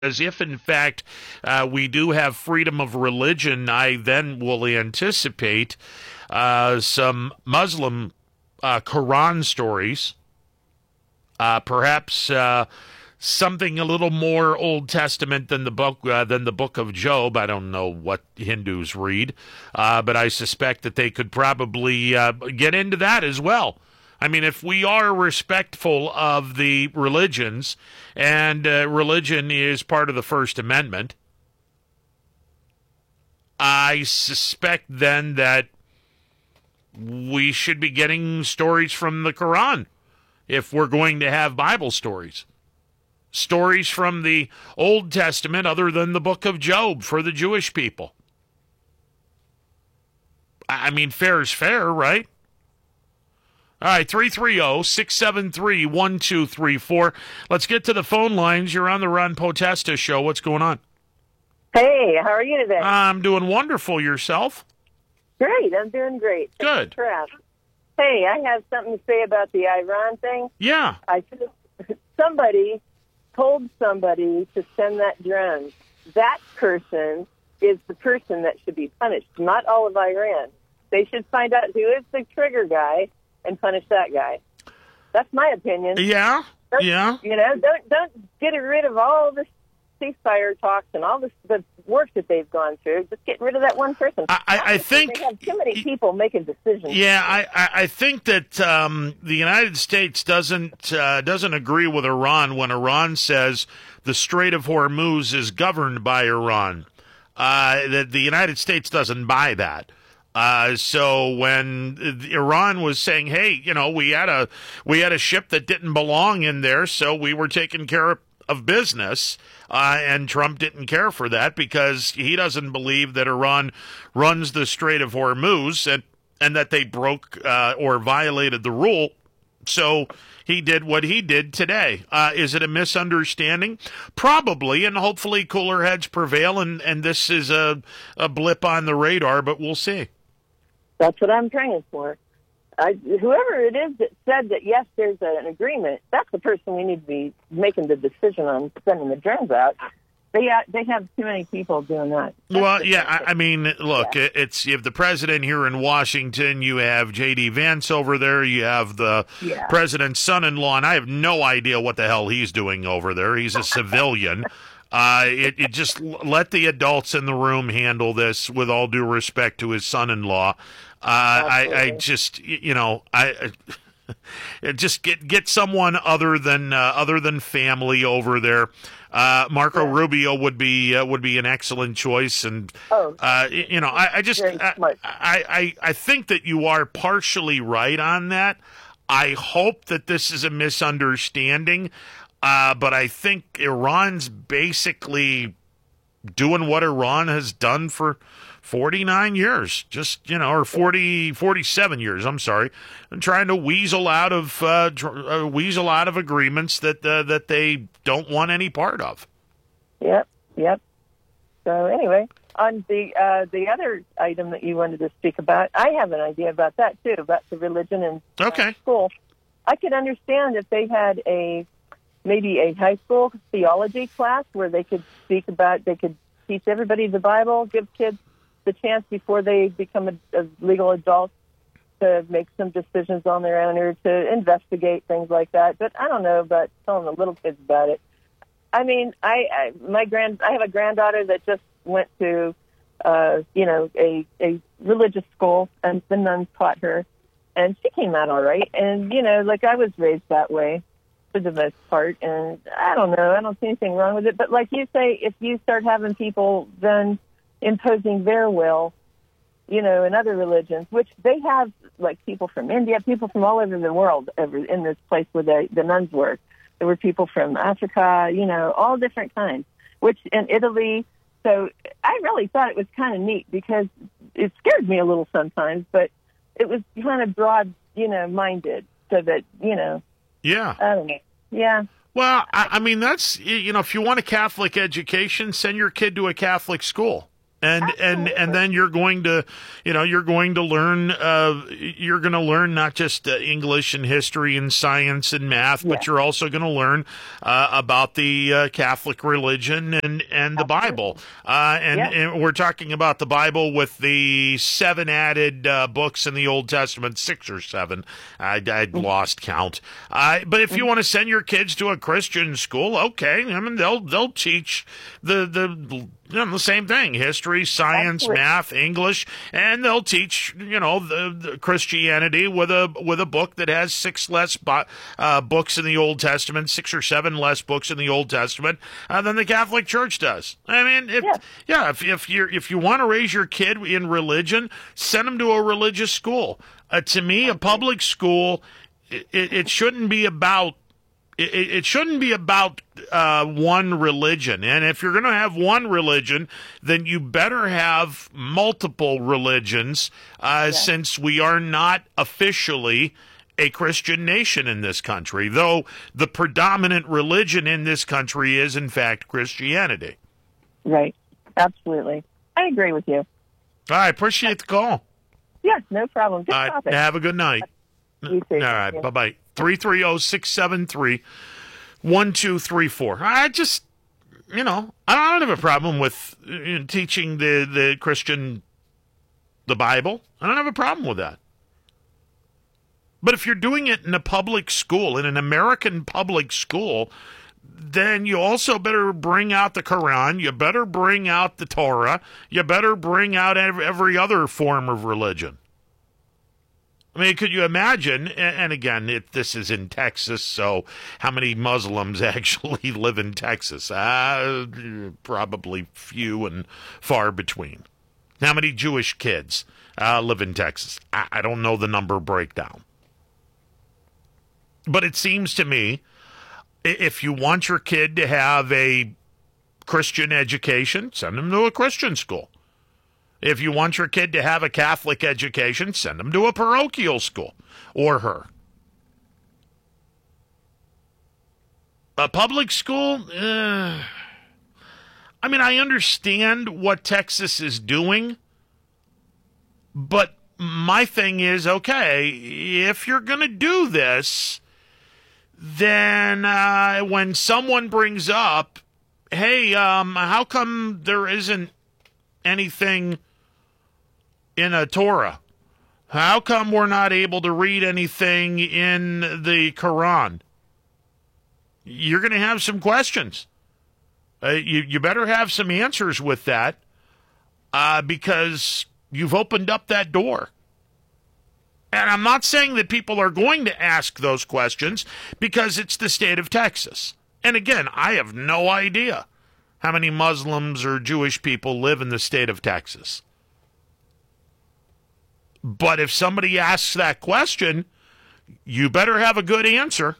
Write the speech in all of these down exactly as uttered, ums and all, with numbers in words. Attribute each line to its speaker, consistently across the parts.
Speaker 1: As if, in fact, uh, we do have freedom of religion, I then will anticipate uh, some Muslim uh, Quran stories, uh, perhaps uh, something a little more Old Testament than the book uh, than the Book of Job. I don't know what Hindus read, uh, but I suspect that they could probably uh, get into that as well. I mean, if we are respectful of the religions, and uh, religion is part of the First Amendment, I suspect then that we should be getting stories from the Quran if we're going to have Bible stories. Stories from the Old Testament other than the Book of Job for the Jewish people. I mean, fair is fair, right? All right, three three zero, six seven three, one two three four. Let's get to the phone lines. You're on the Ron Potesta Show. What's going on?
Speaker 2: Hey, how are you today?
Speaker 1: I'm doing wonderful. Yourself?
Speaker 2: Great, I'm doing great. Thanks
Speaker 1: Good.
Speaker 2: for asking. Hey, I have something to say about the Iran thing.
Speaker 1: Yeah.
Speaker 2: I just, somebody told somebody to send that drone. That person is the person that should be punished, not all of Iran. They should find out who is the trigger guy and punish that guy. That's my opinion.
Speaker 1: Yeah,
Speaker 2: Don't-
Speaker 1: yeah.
Speaker 2: You know, don't don't get rid of all the ceasefire talks and all this, the work that they've gone through. Just get rid of that one person.
Speaker 1: I, I, I think...
Speaker 2: They have too many people making decisions.
Speaker 1: Yeah, I, I, I think that um, the United States doesn't uh, doesn't agree with Iran when Iran says the Strait of Hormuz is governed by Iran. Uh, that the United States doesn't buy that. Uh, so when Iran was saying, "Hey, you know, we had a we had a ship that didn't belong in there, so we were taking care of, of business," uh, and Trump didn't care for that because he doesn't believe that Iran runs the Strait of Hormuz and and that they broke uh, or violated the rule. So he did what he did today. Uh, is it a misunderstanding? Probably, and hopefully cooler heads prevail, and, and this is a, a blip on the radar, but we'll see.
Speaker 2: That's what I'm praying for. I, whoever it is that said that, yes, there's a, an agreement, that's the person we need to be making the decision on sending the drones out. They uh, they have too many people doing that. That's
Speaker 1: Well,
Speaker 2: the
Speaker 1: yeah,
Speaker 2: person.
Speaker 1: I, I mean, look,
Speaker 2: Yeah.
Speaker 1: it it's you have the president here in Washington, you have J D. Vance over there, you have the
Speaker 2: Yeah.
Speaker 1: president's son-in-law, and I have no idea what the hell he's doing over there. He's a civilian. Uh, it, it just let the adults in the room handle this with all due respect to his son-in-law. Uh, I, I
Speaker 2: Absolutely.
Speaker 1: just, you know, I, I just get get someone other than uh, other than family over there. Uh, Marco
Speaker 2: Yeah.
Speaker 1: Rubio would be uh, would be an excellent choice, and
Speaker 2: Oh.
Speaker 1: uh, y- you know, I, I just
Speaker 2: Very
Speaker 1: I,
Speaker 2: smart.
Speaker 1: I, I I think that you are partially right on that. I hope that this is a misunderstanding, uh, but I think Iran's basically doing what Iran has done for forty-nine years, just, you know, or forty, forty-seven years, I'm sorry, and trying to weasel out of uh, dr- uh, weasel out of agreements that uh, that they don't want any part of.
Speaker 2: Yep, yep. So anyway, on the uh, the other item that you wanted to speak about, I have an idea about that too, about the religion in uh,
Speaker 1: Okay.
Speaker 2: school. I could understand if they had a maybe a high school theology class where they could speak about, they could teach everybody the Bible, give kids the chance before they become a, a legal adults to make some decisions on their own or to investigate things like that. But I don't know about telling the little kids about it. I mean, I, I my grand I have a granddaughter that just went to uh, you know a a religious school, and the nuns taught her, and she came out all right. And you know, like I was raised that way for the most part, and I don't know, I don't see anything wrong with it. But like you say, if you start having people then imposing their will, you know, in other religions, which they have, like people from India, people from all over the world, every, in this place where they, the nuns work. There were people from Africa, you know, all different kinds, which in Italy. So I really thought it was kind of neat because it scared me a little sometimes, but it was kind of broad, you know, minded so that, you know,
Speaker 1: Yeah.
Speaker 2: I don't know. Yeah.
Speaker 1: Well, I, I mean, that's, y- you know, if you want a Catholic education, send your kid to a Catholic school. And, and, and then you're going to, you know, you're going to learn, uh, you're going to learn not just uh, English and history and science and math, but yeah. you're also going to learn, uh, about the uh, Catholic religion and, and the Bible. Uh, and, yeah. and we're talking about the Bible with the seven added, uh, books in the Old Testament, six or seven. I, I'd mm-hmm. lost count. Uh, but if mm-hmm. you want to send your kids to a Christian school, okay. I mean, they'll, they'll teach the, the, you know, the same thing, history, science, Absolutely. math, English, and they'll teach, you know, the, the Christianity with a with a book that has six less bo- uh, books in the Old Testament, six or seven less books in the Old Testament uh, than the Catholic Church does. I mean, if, yeah, yeah if, if, you're, if you want to raise your kid in religion, send them to a religious school. Uh, to me, a public school, it, it shouldn't be about It, it shouldn't be about uh, one religion. And if you're going to have one religion, then you better have multiple religions, uh, yeah. since we are not officially a Christian nation in this country, though the predominant religion in this country is, in fact, Christianity.
Speaker 2: Right. Absolutely. I agree with you.
Speaker 1: I appreciate the call.
Speaker 2: Yeah, no problem. Good
Speaker 1: All right,
Speaker 2: topic.
Speaker 1: have a good night.
Speaker 2: You too.
Speaker 1: All right, yeah. Bye-bye. three three zero, six seven three, one two three four. I just, you know, I don't have a problem with you know, teaching the, the Christian the Bible. I don't have a problem with that. But if you're doing it in a public school, in an American public school, then you also better bring out the Quran, you better bring out the Torah, you better bring out every other form of religion. I mean, could you imagine, and again, it, this is in Texas, so how many Muslims actually live in Texas? Uh, probably few and far between. How many Jewish kids uh, live in Texas? I, I don't know the number breakdown. But it seems to me, if you want your kid to have a Christian education, send them to a Christian school. If you want your kid to have a Catholic education, send them to a parochial school, or her. A public school, uh, I mean, I understand what Texas is doing, but my thing is, okay, if you're going to do this, then uh, when someone brings up, hey, um, how come there isn't anything in a Torah? How come we're not able to read anything in the Quran? You're going to have some questions. Uh, you, you better have some answers with that uh, because you've opened up that door. And I'm not saying that people are going to ask those questions because it's the state of Texas. And again, I have no idea how many Muslims or Jewish people live in the state of Texas. But if somebody asks that question, you better have a good answer.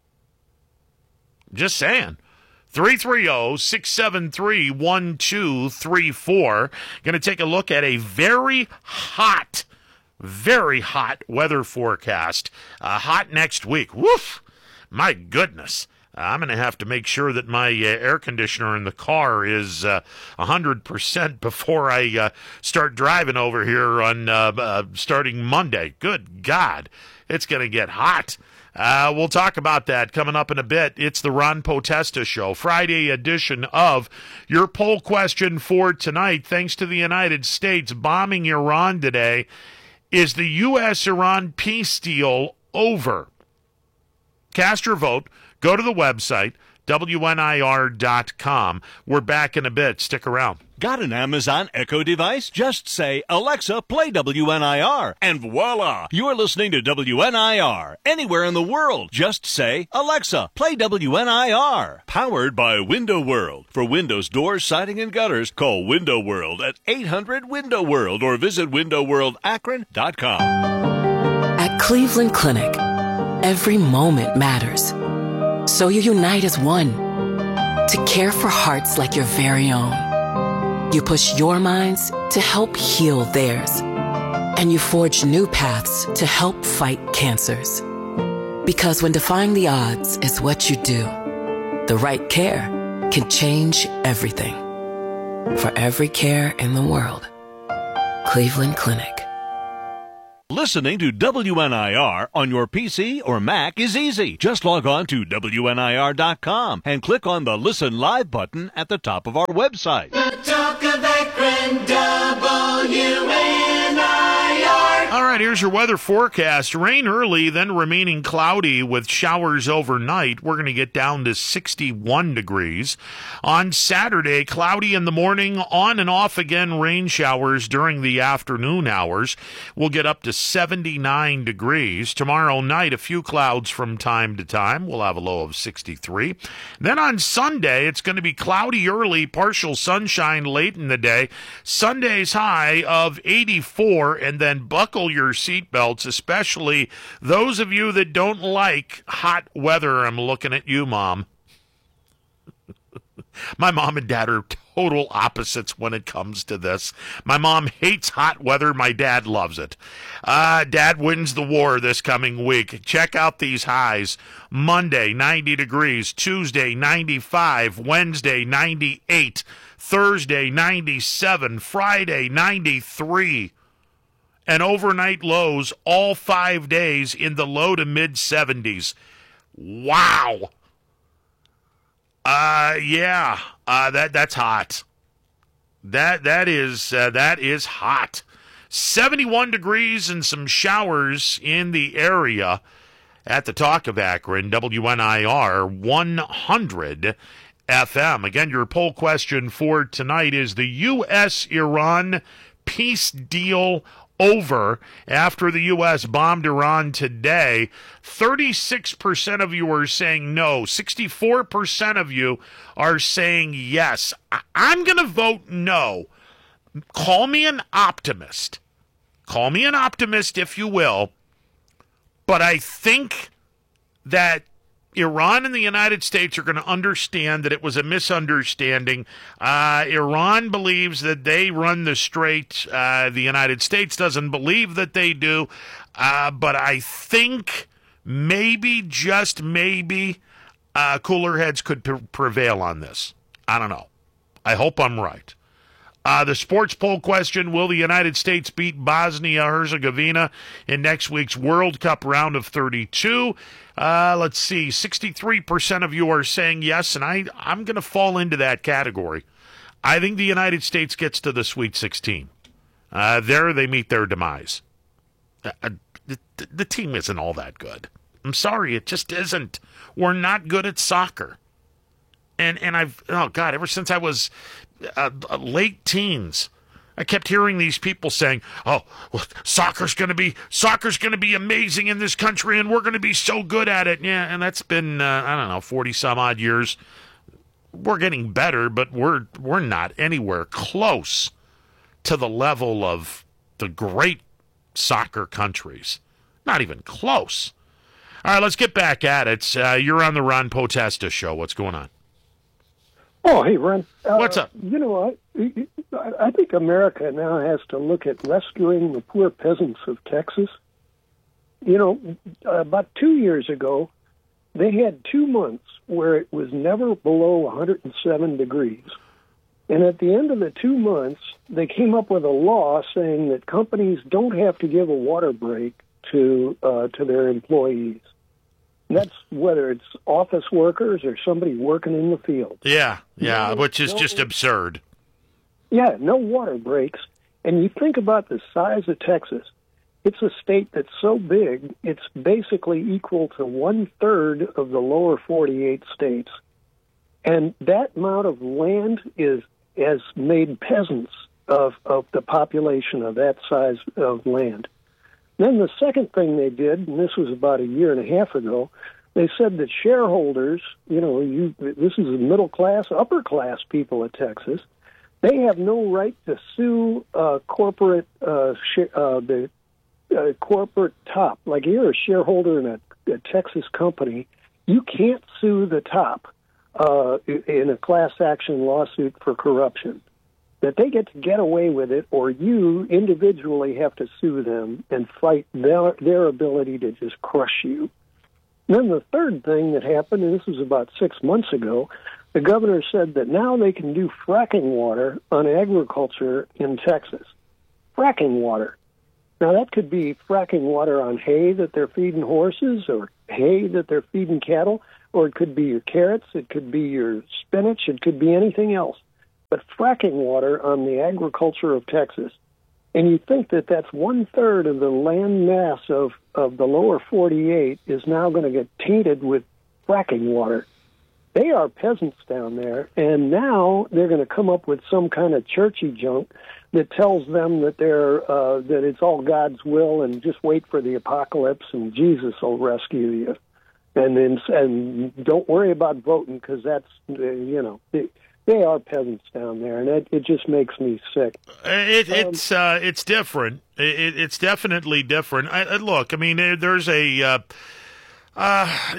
Speaker 1: Just saying. three three zero, six seven three, one two three four. Going to take a look at a very hot, very hot weather forecast. Uh, hot next week. Woof! My goodness. I'm going to have to make sure that my uh, air conditioner in the car is uh, one hundred percent before I uh, start driving over here on uh, uh, starting Monday. Good God, it's going to get hot. Uh, we'll talk about that coming up in a bit. It's the Ron Potesta Show, Friday edition of your poll question for tonight. Thanks to the United States bombing Iran today, is the U S Iran peace deal over? Cast your vote. Go to the website, W N I R dot com. We're back in a bit. Stick around.
Speaker 3: Got an Amazon Echo device? Just say, Alexa, play W N I R, and voila! You're listening to W N I R. Anywhere in the world, just say, Alexa, play W N I R. Powered by Window World. For windows, doors, siding, and gutters, call Window World at eight hundred window world or visit window world akron dot com.
Speaker 4: At Cleveland Clinic, every moment matters. So you unite as one to care for hearts like your very own. You push your minds to help heal theirs. And you forge new paths to help fight cancers. Because when defying the odds is what you do, the right care can change everything. For every care in the world, Cleveland Clinic.
Speaker 3: Listening to W N I R on your P C or Mac is easy. Just log on to W N I R dot com and click on the Listen Live button at the top of our website.
Speaker 5: The talk of Akron, W N I R.
Speaker 1: All right, here's your weather forecast. Rain early, then remaining cloudy with showers overnight. We're going to get down to sixty-one degrees. On Saturday, cloudy in the morning, on and off again rain showers during the afternoon hours. We'll get up to seventy-nine degrees. Tomorrow night, a few clouds from time to time. We'll have a low of sixty-three. Then on Sunday, it's going to be cloudy early, partial sunshine late in the day. Sunday's high of eighty-four, and then buckle your seatbelts, especially those of you that don't like hot weather. I'm looking at you, Mom. My mom and dad are total opposites when it comes to this. My mom hates hot weather. My dad loves it. Uh, dad wins the war this coming week. Check out these highs. Monday, ninety degrees. Tuesday, ninety-five. Wednesday, ninety-eight. Thursday, ninety-seven. Friday, ninety-three. And overnight lows all five days in the low to mid seventies. Wow. Uh, yeah, uh, that, that's hot. That, that is, uh, that is hot. seventy-one degrees and some showers in the area at the Talk of Akron, W N I R one hundred F M. Again, your poll question for tonight is the U S Iran peace deal over after the U S bombed Iran today. thirty-six percent of you are saying no. sixty-four percent of you are saying yes. I- I'm going to vote no. Call me an optimist. Call me an optimist if you will. But I think that Iran and the United States are going to understand that it was a misunderstanding. Uh, Iran believes that they run the strait. Uh, the United States doesn't believe that they do. Uh, but I think maybe, just maybe, uh, cooler heads could pre- prevail on this. I don't know. I hope I'm right. Uh, the sports poll question, will the United States beat Bosnia-Herzegovina in next week's World Cup round of thirty-two? Uh, let's see, sixty-three percent of you are saying yes, and I, I'm going to fall into that category. I think the United States gets to the Sweet sixteen. Uh, there they meet their demise. Uh, the, the team isn't all that good. I'm sorry, it just isn't. We're not good at soccer. And, and I've, oh, God, ever since I was uh, late teens, I kept hearing these people saying, "Oh, well, soccer's going to be soccer's going to be amazing in this country, and we're going to be so good at it." Yeah, and that's been uh, I don't know, forty some odd years. We're getting better, but we're we're not anywhere close to the level of the great soccer countries. Not even close. All right, let's get back at it. Uh, you're on the Ron Potesta show. What's going on?
Speaker 6: Oh, hey, Ron. Uh,
Speaker 1: What's up?
Speaker 6: You know, I, I think America now has to look at rescuing the poor peasants of Texas. You know, about two years ago, they had two months where it was never below one hundred seven degrees. And at the end of the two months, they came up with a law saying that companies don't have to give a water break to uh, to their employees. That's whether it's office workers or somebody working in the field.
Speaker 1: Yeah, yeah,
Speaker 6: No,
Speaker 1: which is
Speaker 6: no,
Speaker 1: just absurd.
Speaker 6: Yeah, no water breaks. And you think about the size of Texas. It's a state that's so big, it's basically equal to one-third of the lower forty-eight states. And that amount of land is has made peasants of, of the population of that size of land. Then the second thing they did, and this was about a year and a half ago, they said that shareholders, you know, you this is the middle class, upper class people of Texas, they have no right to sue uh, corporate uh, sh- uh, the uh, corporate top. Like you're a shareholder in a, a Texas company, you can't sue the top uh, in a class action lawsuit for corruption. That they get to get away with it, or you individually have to sue them and fight their, their ability to just crush you. And then the third thing that happened, and this was about six months ago, the governor said that now they can do fracking water on agriculture in Texas. Fracking water. Now, that could be fracking water on hay that they're feeding horses or hay that they're feeding cattle, or it could be your carrots, it could be your spinach, it could be anything else. But fracking water on the agriculture of Texas. And you think that that's one-third of the land mass of, of the lower forty-eight is now going to get tainted with fracking water. They are peasants down there, and now they're going to come up with some kind of churchy junk that tells them that they're uh, that it's all God's will, and just wait for the apocalypse, and Jesus will rescue you, and then and don't worry about voting because that's uh, you know they, they are peasants down there, and it, it just makes me sick.
Speaker 1: It, it's um, uh, it's different. It, it's definitely different. I, I, look, I mean, there's a. Uh, uh,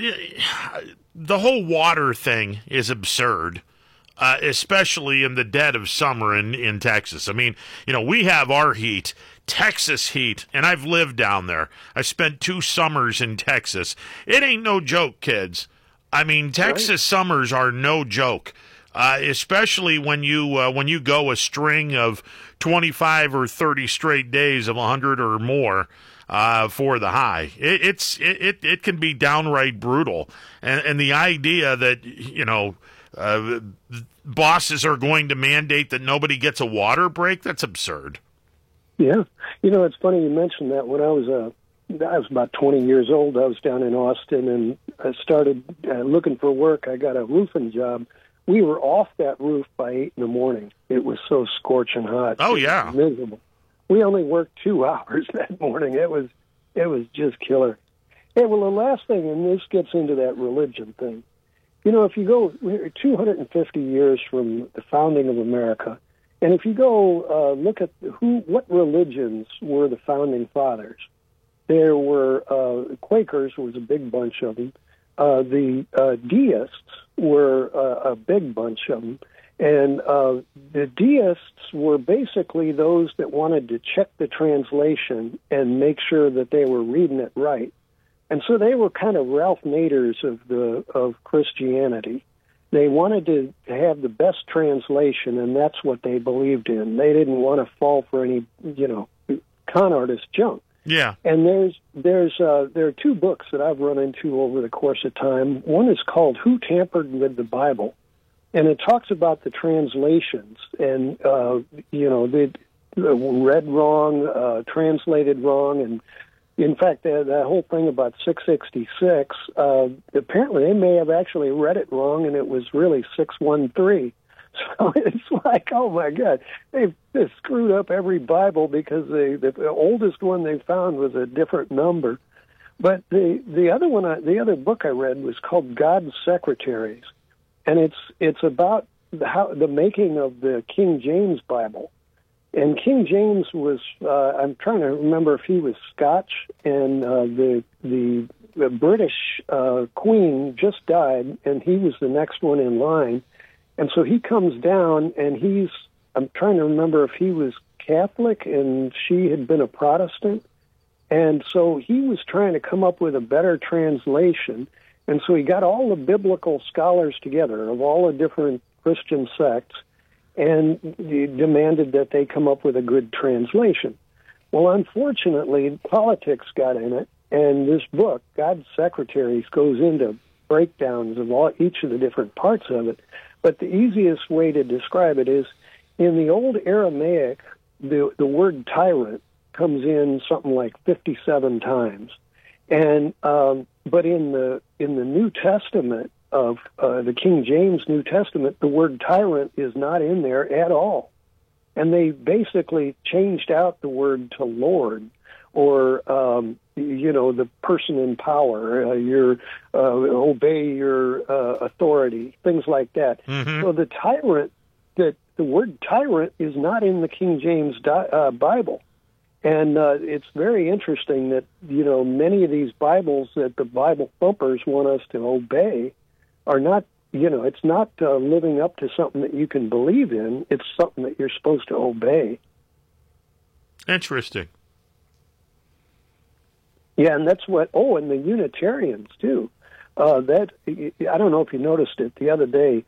Speaker 1: The whole water thing is absurd, uh, especially in the dead of summer in, in Texas. I mean, you know, we have our heat, Texas heat, and I've lived down there. I spent two summers in Texas. It ain't no joke, kids. I mean, Texas right. summers are no joke, uh, especially when you uh, when you go a string of twenty-five or thirty straight days of one hundred or more. Uh, for the high, it, it's it, it it can be downright brutal, and and the idea that you know uh, bosses are going to mandate that nobody gets a water break—that's absurd.
Speaker 6: Yeah, you know, it's funny you mentioned that. When I was uh, I was about twenty years old, I was down in Austin, and I started uh, looking for work. I got a roofing job. We were off that roof by eight in the morning. It was so scorching hot.
Speaker 1: Oh yeah,
Speaker 6: miserable. We only worked two hours that morning. It was, it was just killer. Hey, well, the last thing, and this gets into that religion thing. You know, if you go we're two hundred fifty years from the founding of America, and if you go uh, look at who, what religions were the founding fathers, there were uh, Quakers was a big bunch of them. Uh, the uh, deists were uh, a big bunch of them. And uh, the deists were basically those that wanted to check the translation and make sure that they were reading it right. And so they were kind of Ralph Naders of the of Christianity. They wanted to have the best translation, and that's what they believed in. They didn't want to fall for any, you know, con artist junk.
Speaker 1: Yeah.
Speaker 6: And there's there's uh, there are two books that I've run into over the course of time. One is called "Who Tampered with the Bible?" And it talks about the translations and, uh, you know, they read wrong, uh, translated wrong. And, in fact, that, that whole thing about six sixty-six, uh, apparently they may have actually read it wrong, and it was really six one three. So it's like, oh, my God, they've, they've screwed up every Bible because they, the oldest one they found was a different number. But the, the other one, I, the other book I read was called God's Secretaries. And it's it's about the, how, the making of the King James Bible. And King James was, uh, I'm trying to remember if he was Scotch, and uh, the, the the British uh, Queen just died, and he was the next one in line. And so he comes down, and he's, I'm trying to remember if he was Catholic and she had been a Protestant. And so he was trying to come up with a better translation. And so he got all the biblical scholars together of all the different Christian sects and he demanded that they come up with a good translation. Well, unfortunately, politics got in it, and this book, God's Secretaries, goes into breakdowns of all, each of the different parts of it. But the easiest way to describe it is, in the old Aramaic, the, the word tyrant comes in something like fifty-seven times. And um, but in the in the New Testament of uh, the King James New Testament, the word tyrant is not in there at all, and they basically changed out the word to Lord, or um, you know, the person in power, uh, your uh, obey your uh, authority, things like that. Mm-hmm. So the tyrant, that the word tyrant is not in the King James di- uh, Bible. And uh, it's very interesting that, you know, many of these Bibles that the Bible thumpers want us to obey are not, you know, it's not uh, living up to something that you can believe in. It's something that you're supposed to obey.
Speaker 1: Interesting.
Speaker 6: Yeah, and that's what, oh, and the Unitarians, too. Uh, that I don't know if you noticed it the other day.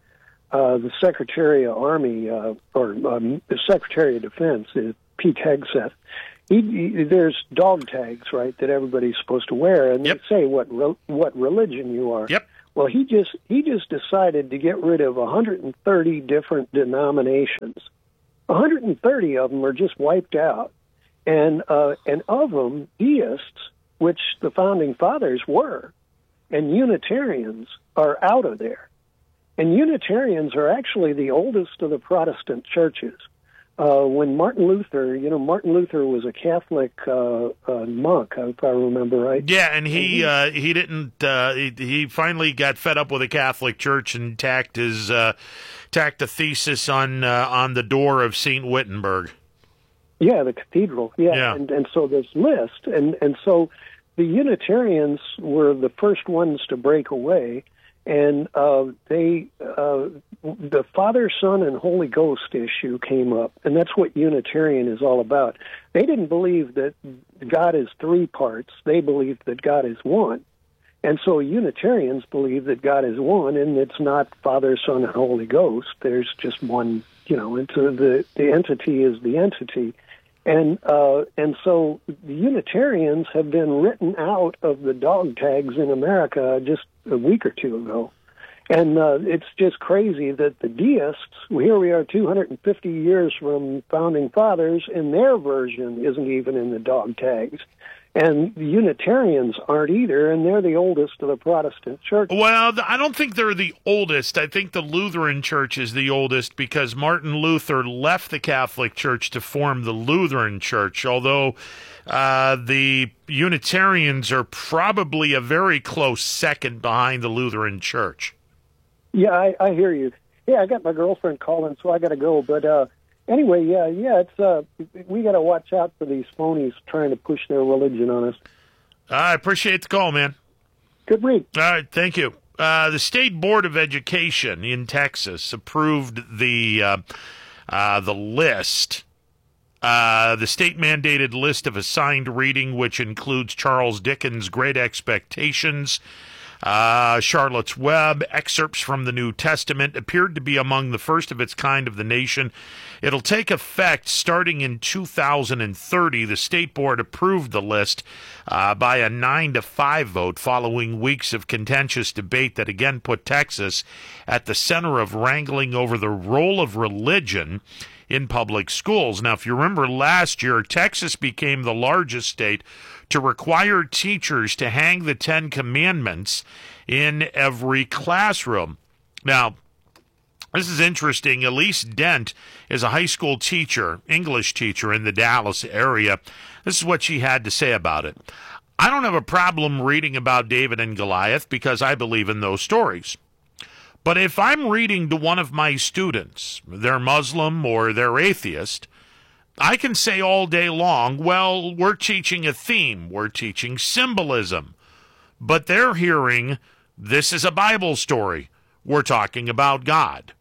Speaker 6: uh, the Secretary of Army uh, or um, the Secretary of Defense, is Pete Hegseth. He, he, there's dog tags, right, that everybody's supposed to wear, and
Speaker 1: Yep.
Speaker 6: they say what re- what religion you are.
Speaker 1: Yep.
Speaker 6: Well, he just he just decided to get rid of one hundred thirty different denominations. one hundred thirty of them are just wiped out, and uh, and of them, deists, which the founding fathers were, and Unitarians are out of there. And Unitarians are actually the oldest of the Protestant churches. Uh, when Martin Luther, you know, Martin Luther was a Catholic uh, uh, monk, if I remember right.
Speaker 1: Yeah, and he uh, he didn't. Uh, he, he finally got fed up with the Catholic Church and tacked his uh, tacked a thesis on uh, on the door of Saint Wittenberg.
Speaker 6: Yeah, the cathedral. Yeah,
Speaker 1: Yeah.
Speaker 6: And, and so this list, and and so the Unitarians were the first ones to break away, and uh, they uh, the Father, Son, and Holy Ghost issue came up, and that's what Unitarian is all about. They didn't believe that God is three parts; they believed that God is one, and so Unitarians believe that God is one, and it's not Father, Son, and Holy Ghost. There's just one, you know, and so the the entity is the entity. And uh, and so the Unitarians have been written out of the dog tags in America just a week or two ago. And uh, it's just crazy that the deists, here we are two hundred fifty years from founding fathers, and their version isn't even in the dog tags. And the Unitarians aren't either, and they're the oldest of the Protestant churches.
Speaker 1: Well, I don't think they're the oldest. I think the Lutheran Church is the oldest because Martin Luther left the Catholic Church to form the Lutheran Church, although uh, the Unitarians are probably a very close second behind the Lutheran Church.
Speaker 6: Yeah, I, I hear you. Yeah, I got my girlfriend calling, so I got to go. But uh, anyway, yeah, yeah, it's uh, we got to watch out for these phonies trying to push their religion on us.
Speaker 1: I appreciate the call, man.
Speaker 6: Good read.
Speaker 1: All right, thank you. Uh, the State Board of Education in Texas approved the uh, uh, the list, uh, the state-mandated list of assigned reading, which includes Charles Dickens' Great Expectations, Uh, Charlotte's Web, excerpts from the New Testament, appeared to be among the first of its kind of the nation. It'll take effect starting in two thousand thirty. The State Board approved the list uh, by a nine to five vote following weeks of contentious debate that again put Texas at the center of wrangling over the role of religion in public schools. Now, if you remember last year, Texas became the largest state to require teachers to hang the Ten Commandments in every classroom. Now, this is interesting. Elise Dent is a high school teacher, English teacher in the Dallas area. This is what she had to say about it. I don't have a problem reading about David and Goliath because I believe in those stories. But if I'm reading to one of my students, they're Muslim or they're atheist, I can say all day long, well, we're teaching a theme, we're teaching symbolism. But they're hearing, this is a Bible story, we're talking about God.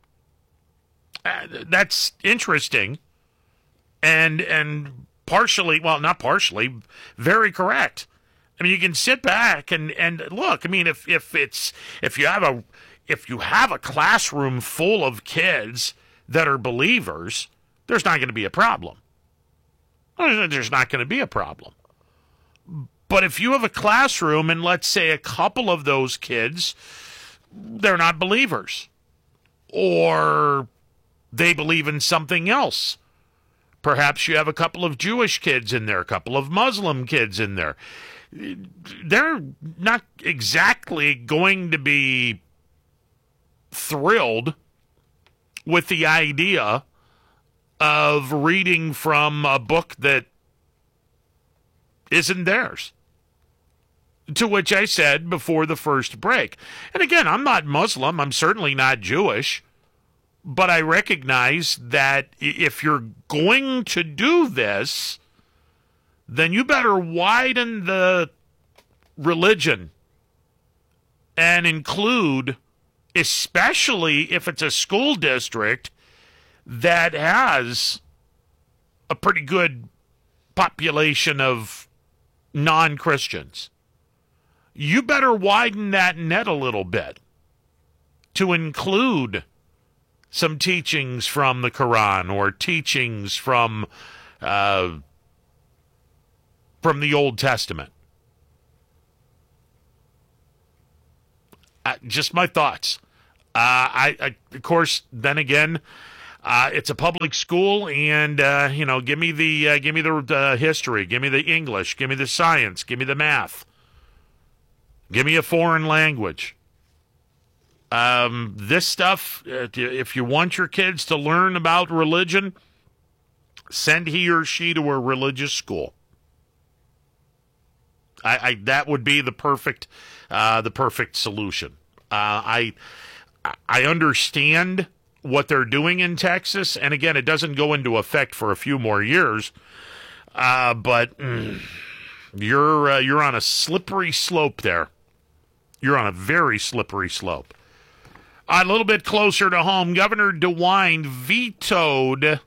Speaker 1: Uh, that's interesting and and partially, well, not partially, very correct. I mean, you can sit back and, and look, I mean, if, if it's, if you have a, if you have a classroom full of kids that are believers, there's not going to be a problem. There's not going to be a problem. But if you have a classroom and let's say a couple of those kids, they're not believers, or they believe in something else. Perhaps you have a couple of Jewish kids in there, a couple of Muslim kids in there. They're not exactly going to be thrilled with the idea of reading from a book that isn't theirs. To which I said before the first break. And again, I'm not Muslim. I'm certainly not Jewish. But I recognize that if you're going to do this, then you better widen the religion and include, especially if it's a school district that has a pretty good population of non-Christians. You better widen that net a little bit to include some teachings from the Quran or teachings from uh, from the Old Testament. Uh, just my thoughts. Uh, I, I, of course, then again, uh, it's a public school, and uh, you know, give me the uh, give me the uh, history, give me the English, give me the science, give me the math, give me a foreign language. Um, this stuff, uh, if you want your kids to learn about religion, send he or she to a religious school. I, I that would be the perfect, uh, the perfect solution. Uh, I, I understand what they're doing in Texas, and again, it doesn't go into effect for a few more years. Uh, but mm, you're uh, you're on a slippery slope there. You're on a very slippery slope. A little bit closer to home, Governor DeWine vetoed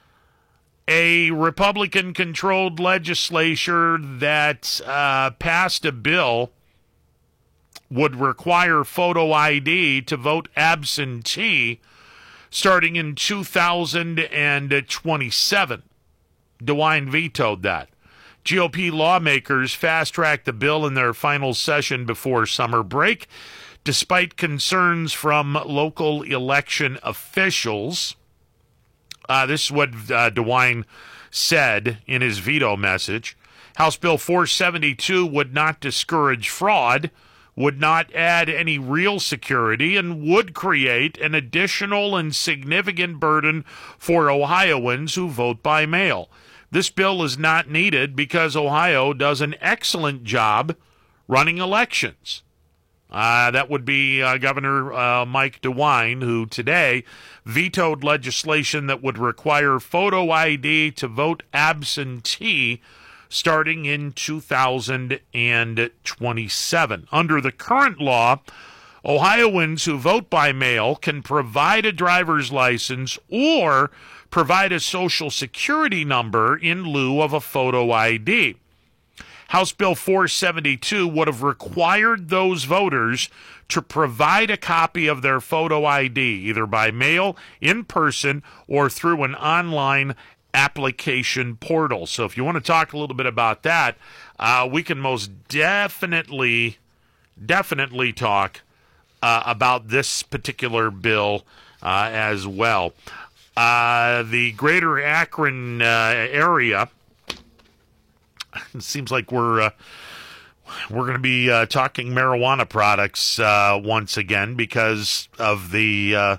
Speaker 1: a Republican-controlled legislature that uh, passed a bill would require photo I D to vote absentee starting in two thousand twenty-seven. DeWine vetoed that. G O P lawmakers fast-tracked the bill in their final session before summer break, despite concerns from local election officials. Uh, this is what uh, DeWine said in his veto message. House Bill four seventy-two would not discourage fraud, would not add any real security, and would create an additional and significant burden for Ohioans who vote by mail. This bill is not needed because Ohio does an excellent job running elections. Uh, that would be uh, Governor uh, Mike DeWine, who today vetoed legislation that would require photo I D to vote absentee starting in two thousand twenty-seven. Under the current law, Ohioans who vote by mail can provide a driver's license or provide a social security number in lieu of a photo I D. House Bill four seventy-two would have required those voters to provide a copy of their photo I D, either by mail, in person, or through an online application portal. So if you want to talk a little bit about that, uh, we can most definitely, definitely talk uh, about this particular bill uh, as well. Uh, the greater Akron uh, area, it seems like we're uh, we're going to be uh, talking marijuana products uh, once again because of the uh,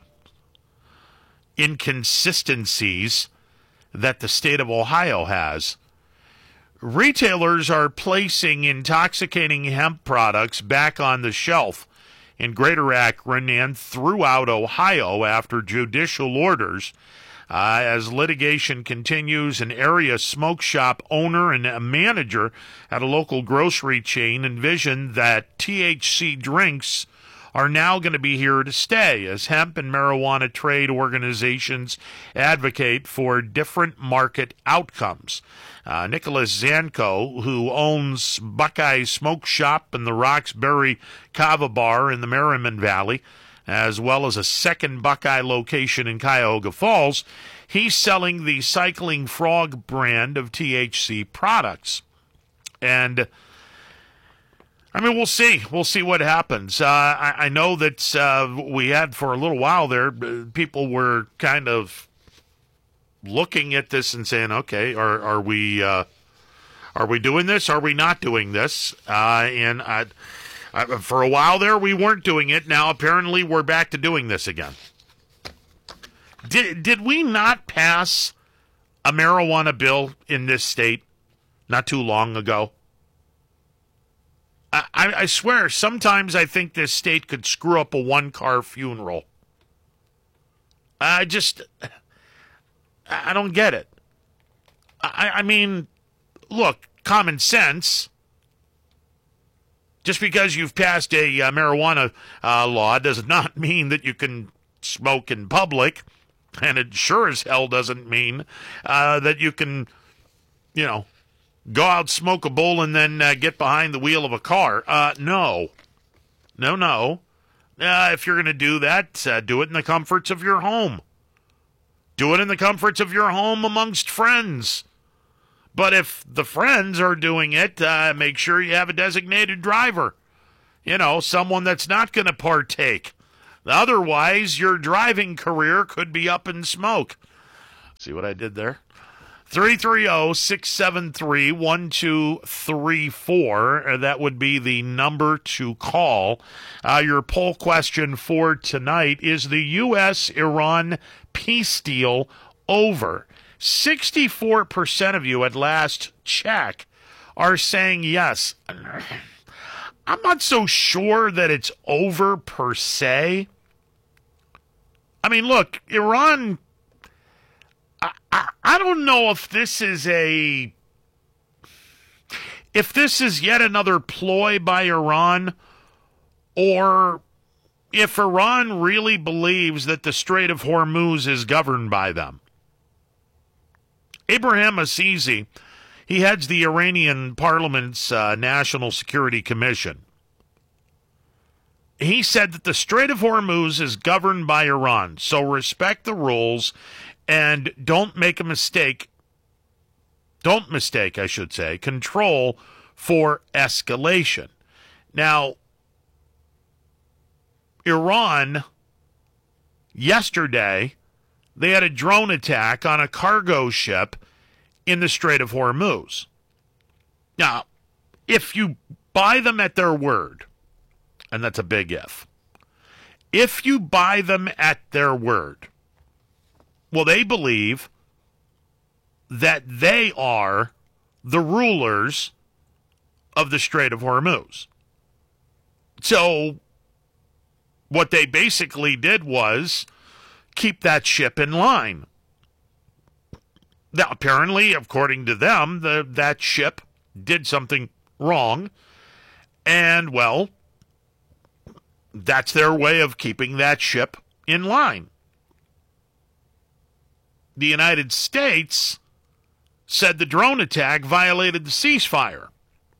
Speaker 1: inconsistencies that the state of Ohio has. Retailers are placing intoxicating hemp products back on the shelf in Greater Akron and throughout Ohio after judicial orders. Uh, as litigation continues, an area smoke shop owner and a manager at a local grocery chain envisioned that T H C drinks are now going to be here to stay as hemp and marijuana trade organizations advocate for different market outcomes. Uh, Nicholas Zanko, who owns Buckeye Smoke Shop and the Roxbury Kava Bar in the Merriman Valley, as well as a second Buckeye location in Cuyahoga Falls, he's selling the Cycling Frog brand of T H C products. And, I mean, we'll see. We'll see what happens. Uh, I, I know that uh, we had, for a little while there, people were kind of looking at this and saying, okay, are, are we uh, are we doing this? Are we not doing this? Uh, and I... Uh, for a while there, we weren't doing it. Now, apparently, we're back to doing this again. Did did we not pass a marijuana bill in this state not too long ago? I, I, I swear, sometimes I think this state could screw up a one-car funeral. I just, I don't get it. I, I mean, look, common sense. Just because you've passed a uh, marijuana uh, law does not mean that you can smoke in public, and it sure as hell doesn't mean uh, that you can, you know, go out, smoke a bowl, and then uh, get behind the wheel of a car. Uh, no. No, no. Uh, if you're going to do that, uh, do it in the comforts of your home. Do it in the comforts of your home amongst friends. But if the friends are doing it, uh, make sure you have a designated driver. You know, someone that's not going to partake. Otherwise, your driving career could be up in smoke. See what I did there? three three zero, six seven three, one two three four. That would be the number to call. Uh, your poll question for tonight is the U S Iran peace deal over? sixty-four percent of you at last check are saying yes. I'm not so sure that it's over per se. I mean, look, Iran, I, I, I don't know if this is a, if this is yet another ploy by Iran, or if Iran really believes that the Strait of Hormuz is governed by them. Abraham Azizi, he heads the Iranian Parliament's uh, National Security Commission. He said that the Strait of Hormuz is governed by Iran, so respect the rules and don't make a mistake. Don't mistake, I should say, control for escalation. Now, Iran, yesterday, they had a drone attack on a cargo ship in the Strait of Hormuz. Now, if you buy them at their word, and that's a big if, if you buy them at their word, well, they believe that they are the rulers of the Strait of Hormuz. So what they basically did was keep that ship in line. Now, apparently, according to them, the, that ship did something wrong, and, well, that's their way of keeping that ship in line. The United States said the drone attack violated the ceasefire.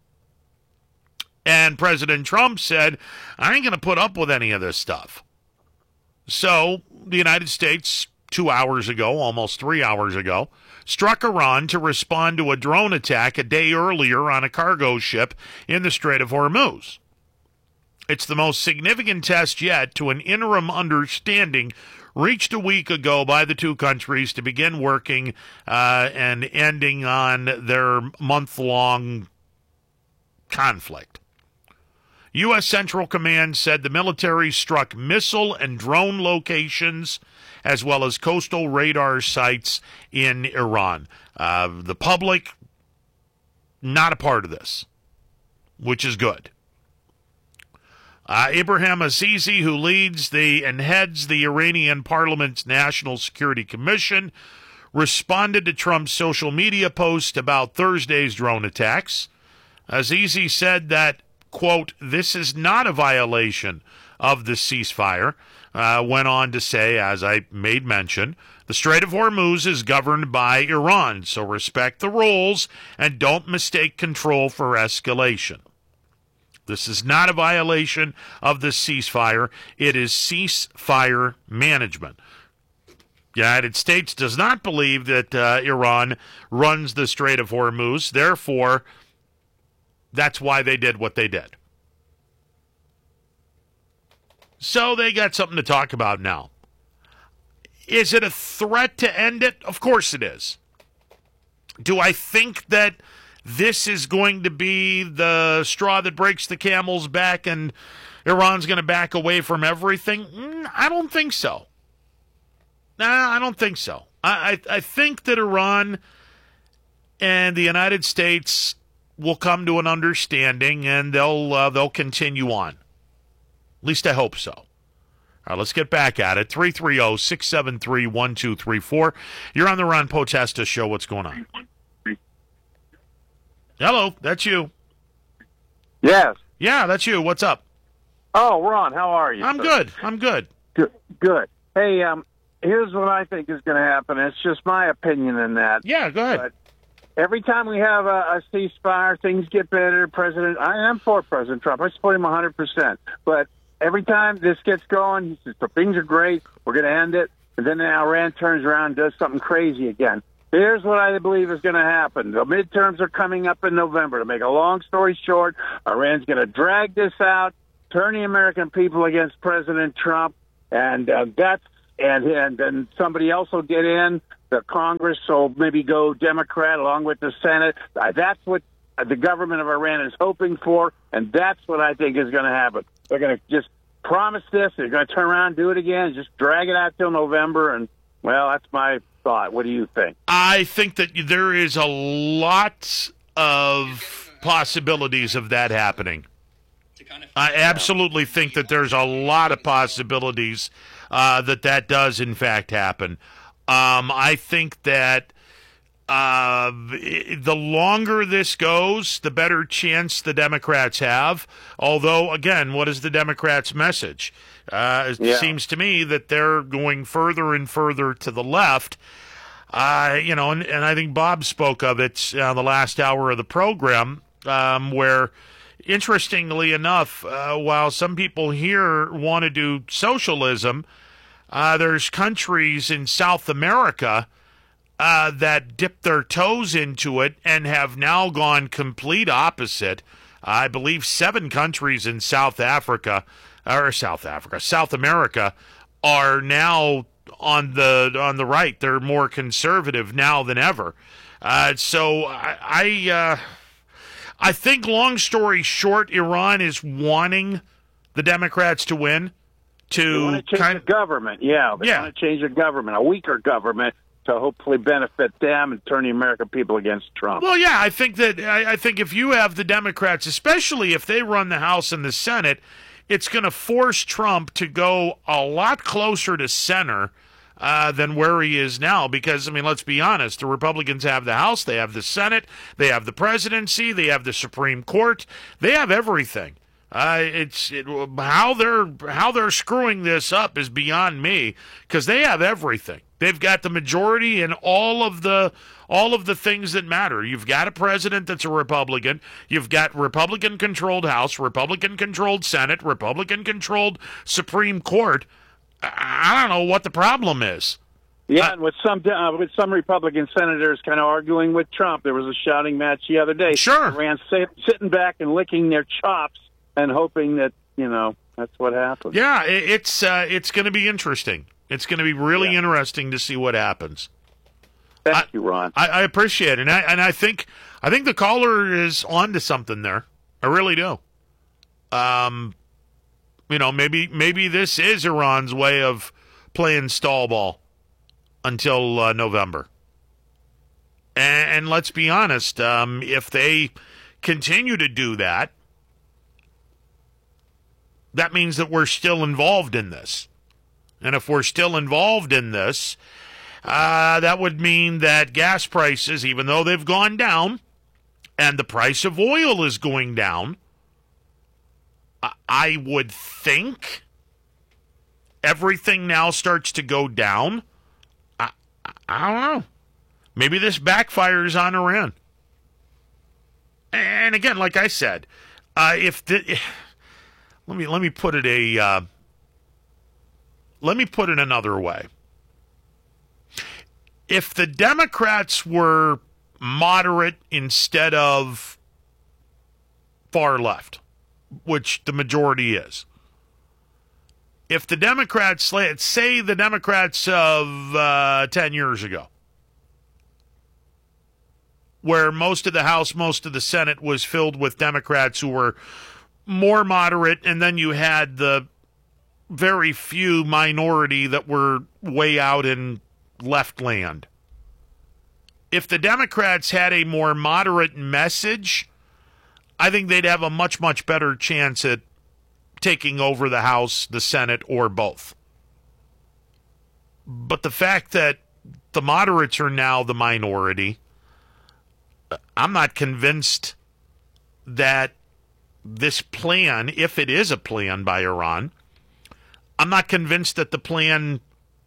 Speaker 1: And President Trump said, I ain't going to put up with any of this stuff. So the United States, two hours ago, almost three hours ago, struck Iran to respond to a drone attack a day earlier on a cargo ship in the Strait of Hormuz. It's the most significant test yet to an interim understanding reached a week ago by the two countries to begin working uh, and ending on their month-long conflict. U S. Central Command said the military struck missile and drone locations as well as coastal radar sites in Iran. Uh, the public, not a part of this, which is good. Uh, Abraham Azizi, who leads the and heads the Iranian Parliament's National Security Commission, responded to Trump's social media post about Thursday's drone attacks. Azizi said that, quote, this is not a violation of the ceasefire. Uh, went on to say, as I made mention, the Strait of Hormuz is governed by Iran, so respect the rules and don't mistake control for escalation. This is not a violation of the ceasefire. It is ceasefire management. The United States does not believe that uh, Iran runs the Strait of Hormuz. Therefore, that's why they did what they did. So they got something to talk about now. Is it a threat to end it? Of course it is. Do I think that this is going to be the straw that breaks the camel's back and Iran's going to back away from everything? Mm, I don't think so. Nah, I don't think so. I, I, I think that Iran and the United States will come to an understanding and they'll uh, they'll continue on. At least I hope so. All right, let's get back at it. three three zero, six seven three, one two three four. You're on the Ron Potesta Show. What's going on? Hello, that's you.
Speaker 7: Yes.
Speaker 1: Yeah, that's you. What's up?
Speaker 7: Oh, Ron, how are you?
Speaker 1: I'm
Speaker 7: sir?
Speaker 1: good. I'm good.
Speaker 7: Good. Good. Hey, um, here's what I think is going to happen. It's just my opinion in that.
Speaker 1: Yeah, go ahead.
Speaker 7: But every time we have a, a ceasefire, things get better. President, I am for President Trump. I support him one hundred percent. But every time this gets going, he says, things are great, we're going to end it. And then Iran turns around and does something crazy again. Here's what I believe is going to happen. The midterms are coming up in November. To make a long story short, Iran's going to drag this out, turn the American people against President Trump, and uh, that's and and then somebody else will get in. The Congress will maybe go Democrat along with the Senate. Uh, that's what the government of Iran is hoping for, and that's what I think is going to happen. They're going to just promise this. They're going to turn around and do it again, just drag it out till November, and, well, that's my thought. What do you think?
Speaker 1: I think that there is a lot of possibilities of that happening. I absolutely think that there's a lot of possibilities uh, that that does, in fact, happen. Um, I think that uh, the longer this goes, the better chance the Democrats have. Although, again, what is the Democrats' message? Uh, it
Speaker 7: Yeah.
Speaker 1: seems to me that they're going further and further to the left. Uh, you know, and, and I think Bob spoke of it on the last hour of the program, um, where, interestingly enough, uh, while some people here want to do socialism, uh, there's countries in South America uh, that dip their toes into it and have now gone complete opposite. I believe seven countries in South Africa, or South Africa, South America, are now on the on the right. They're more conservative now than ever. Uh, so I I, uh, I think, long story short, Iran is wanting the Democrats to win.
Speaker 7: They
Speaker 1: To
Speaker 7: want to change
Speaker 1: kind
Speaker 7: the government, yeah. They
Speaker 1: Yeah.
Speaker 7: want to change the government, a weaker government, to hopefully benefit them and turn the American people against Trump.
Speaker 1: Well, yeah, I think that I, I think if you have the Democrats, especially if they run the House and the Senate, it's going to force Trump to go a lot closer to center uh, than where he is now. Because, I mean, let's be honest, the Republicans have the House, they have the Senate, they have the presidency, they have the Supreme Court, they have everything. Uh, it's it, how they're how they're screwing this up is beyond me, because they have everything. They've got the majority in all of the all of the things that matter. You've got a president that's a Republican. You've got Republican-controlled House, Republican-controlled Senate, Republican-controlled Supreme Court. I I don't know what the problem is.
Speaker 7: Yeah,
Speaker 1: Uh,
Speaker 7: and with some uh, with some Republican senators kind of arguing with Trump, there was a shouting match the other day.
Speaker 1: Sure.
Speaker 7: Iran sit, sitting back and licking their chops and hoping that, you know, that's what happened.
Speaker 1: Yeah, it, it's uh, it's going to be interesting. It's going to be really
Speaker 7: Yeah.
Speaker 1: interesting to see what happens.
Speaker 7: Thank
Speaker 1: I-
Speaker 7: you, Ron.
Speaker 1: I, I appreciate it, and I and I think I think the caller is onto something there. I really do. Um, you know, maybe maybe this is Iran's way of playing stall ball until uh, November. And, and let's be honest, um, if they continue to do that, that means that we're still involved in this. And if we're still involved in this, uh, that would mean that gas prices, even though they've gone down, and the price of oil is going down, I, I would think everything now starts to go down. I, I, I don't know. Maybe this backfires on Iran. And again, like I said, uh, if the, let me let me put it a uh, let me put it another way. If the Democrats were moderate instead of far left, which the majority is, if the Democrats, let's say the Democrats of uh, ten years ago, where most of the House, most of the Senate was filled with Democrats who were more moderate, and then you had the very few minority that were way out in left land. If the Democrats had a more moderate message, I think they'd have a much, much better chance at taking over the House, the Senate, or both. But the fact that the moderates are now the minority, I'm not convinced that this plan, if it is a plan by Iran, I'm not convinced that the plan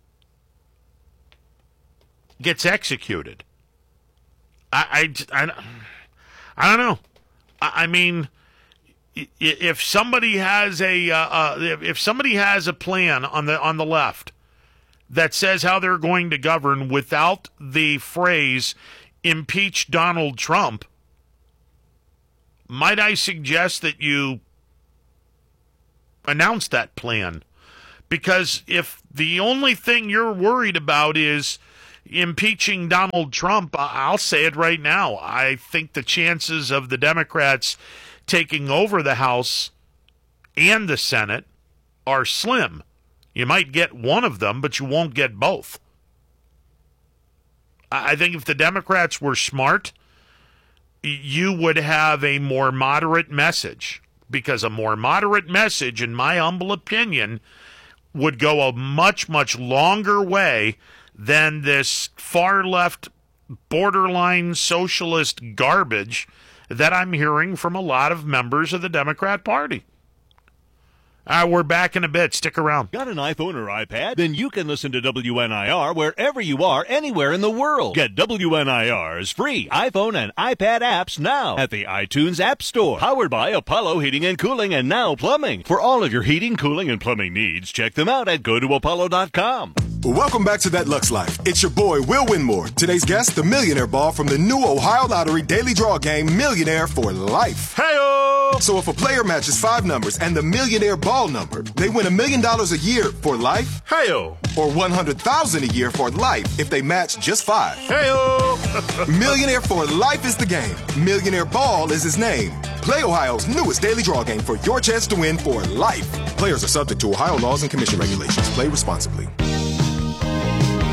Speaker 1: gets executed. I, I, I, I don't know. I, I mean, if somebody has a uh, uh, if somebody has a plan on the on the left that says how they're going to govern without the phrase impeach Donald Trump, might I suggest that you announce that plan? Because if the only thing you're worried about is impeaching Donald Trump, I'll say it right now. I think the chances of the Democrats taking over the House and the Senate are slim. You might get one of them, but you won't get both. I think if the Democrats were smart, you would have a more moderate message, because a more moderate message, in my humble opinion, would go a much, much longer way than this far-left, borderline socialist garbage that I'm hearing from a lot of members of the Democrat Party. Uh, we're back in a bit. Stick around.
Speaker 3: Got an iPhone or iPad? Then you can listen to W N I R wherever you are, anywhere in the world. Get W N I R's free iPhone and iPad apps now at the iTunes App Store. Powered by Apollo Heating and Cooling and Now Plumbing. For all of your heating, cooling, and plumbing needs, check them out at go to apollo dot com.
Speaker 8: Welcome back to That Lux Life. It's your boy, Will Winmore. Today's guest, the Millionaire Ball from the new Ohio Lottery Daily Draw Game, Millionaire for Life.
Speaker 3: Hey-o!
Speaker 8: So if a player matches five numbers and the Millionaire Ball number, they win a million dollars a year for life.
Speaker 3: Hey-o!
Speaker 8: Or one hundred thousand dollars a year for life if they match just five.
Speaker 3: Hey-o!
Speaker 8: Millionaire for Life is the game. Millionaire Ball is his name. Play Ohio's newest daily draw game for your chance to win for life. Players are subject to Ohio laws and commission regulations. Play responsibly.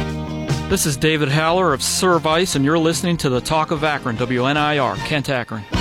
Speaker 9: This is David Haller of Service, and you're listening to the Talk of Akron, W N I R, Kent, Akron.